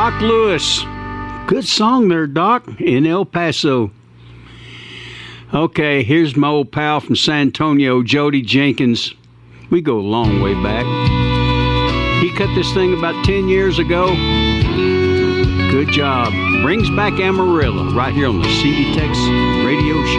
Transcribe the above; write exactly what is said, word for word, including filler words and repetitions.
Doc Lewis. Good song there, Doc, in El Paso. Okay, here's my old pal from San Antonio, Jody Jenkins. We go a long way back. He cut this thing about ten years ago. Good job. Brings back Amarillo right here on the C D Tex Radio Show.